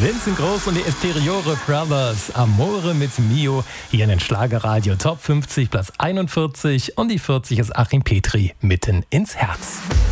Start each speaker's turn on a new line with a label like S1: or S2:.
S1: Vincent Groß und die Esteriore Brothers. Amore mit Mio. Hier in den Schlagerradio Top 50, Platz 41. Und die 40 ist Achim Petri, Mitten ins Herz.